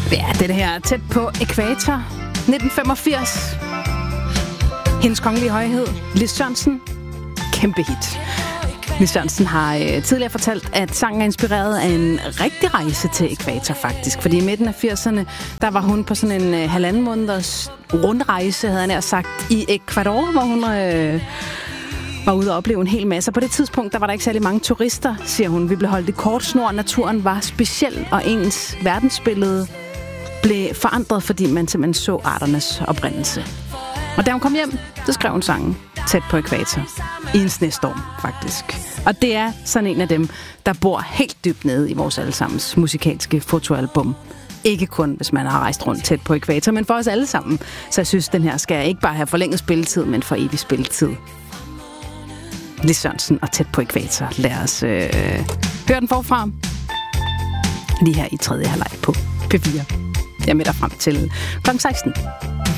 Ja, det her tæt på ækvator. 1985. Hendes kongelige højhed, Lis Sørensen. Kæmpe hit. Lis Sørensen har tidligere fortalt, at sangen er inspireret af en rigtig rejse til ækvator faktisk. Fordi i midten af 80'erne, der var hun på sådan en 1,5 måneders rundrejse, havde han nær sagt, i Ecuador, hvor hun var ude og opleve en hel masse. På det tidspunkt, der var der ikke særlig mange turister, siger hun. Vi blev holdt i kort snor. Naturen var speciel, og ens verdensbillede blev forandret, fordi man simpelthen så arternes oprindelse. Og da hun kom hjem, så skrev hun sangen Tæt på ækvator. I en snestorm, faktisk. Og det er sådan en af dem, der bor helt dybt nede i vores allesammens musikalske fotoalbum. Ikke kun, hvis man har rejst rundt tæt på ækvator, men for os alle sammen. Så jeg synes, den her skal ikke bare have forlænget spilletid, men for evig spilletid. Lis Sørensen og Tæt på ækvator. Lad os høre den forfra. Lige her i tredje halvleg på P4. Jeg er med dig frem til kl. 16.